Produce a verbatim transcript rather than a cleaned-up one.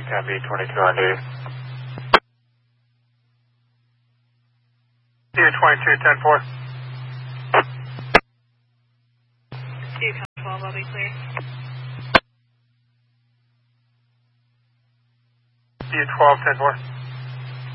You can be twenty-two on duty. U twenty-two, ten four. U twelve, I'll be clear. U twelve, ten four.